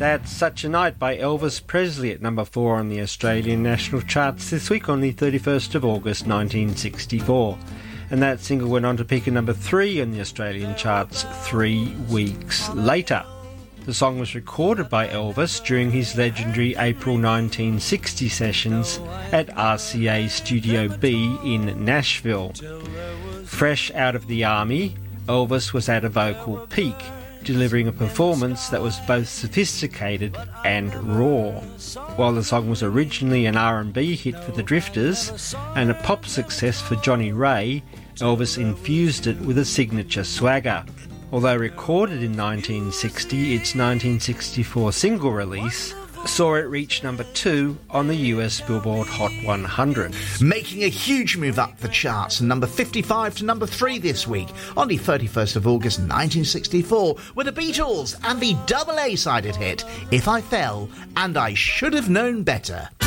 That's Such a Night by Elvis Presley at number 4 on the Australian national charts this week on the 31st of August 1964. And that single went on to peak at number 3 on the Australian charts 3 weeks later. The song was recorded by Elvis during his legendary April 1960 sessions at RCA Studio B in Nashville. Fresh out of the army, Elvis was at a vocal peak, delivering a performance that was both sophisticated and raw. While the song was originally an R&B hit for the Drifters and a pop success for Johnny Ray, Elvis infused it with a signature swagger. Although recorded in 1960, its 1964 single release saw it reach number 2 on the US Billboard Hot 100. Making a huge move up the charts from number 55 to number 3 this week on the 31st of August 1964 were the Beatles and the double A-sided hit If I Fell and I Should Have Known Better.